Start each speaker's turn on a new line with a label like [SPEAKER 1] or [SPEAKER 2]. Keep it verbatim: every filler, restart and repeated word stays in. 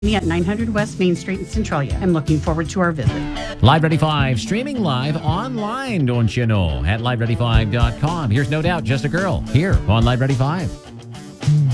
[SPEAKER 1] me at nine hundred West Main Street in Centralia. I'm looking forward to our visit.
[SPEAKER 2] Live Ready five, streaming live online, don't you know, at live ready five dot com. Here's No Doubt, Just a Girl, here on Live Ready five.